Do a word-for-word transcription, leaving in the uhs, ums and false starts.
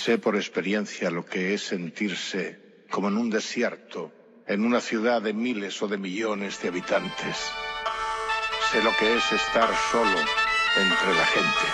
Sé por experiencia lo que es sentirse como en un desierto, en una ciudad de miles o de millones de habitantes. Sé lo que es estar solo entre la gente.